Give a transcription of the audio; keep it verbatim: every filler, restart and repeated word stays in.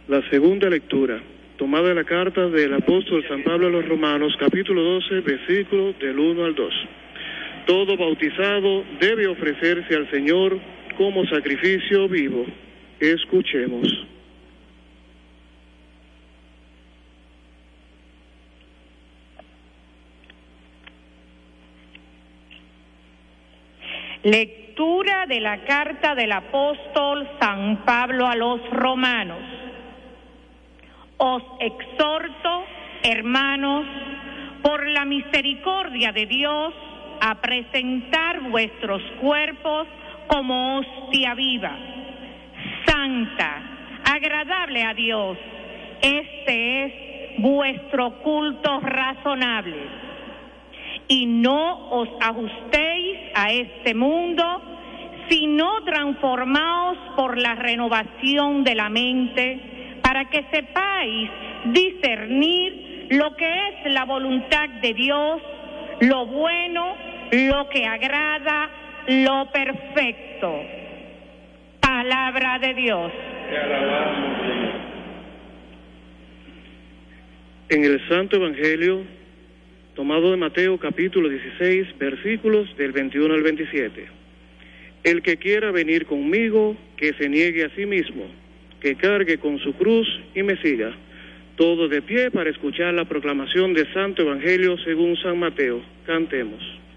La segunda lectura, tomada de la carta del apóstol San Pablo a los Romanos, capítulo doce, versículos del uno al dos. Todo bautizado debe ofrecerse al Señor como sacrificio vivo. Escuchemos. Lectura de la carta del apóstol San Pablo a los Romanos. Os exhorto, hermanos, por la misericordia de Dios, a presentar vuestros cuerpos como hostia viva, santa, agradable a Dios. Este es vuestro culto razonable. Y no os ajustéis a este mundo, sino transformaos por la renovación de la mente, para que sepáis discernir lo que es la voluntad de Dios, lo bueno, lo que agrada, lo perfecto. Palabra de Dios. Te alabamos. En el Santo Evangelio, tomado de Mateo capítulo dieciséis, versículos del veintiuno al veintisiete. El que quiera venir conmigo, que se niegue a sí mismo, que cargue con su cruz y me siga. Todo de pie para escuchar la proclamación del Santo Evangelio según San Mateo. Cantemos.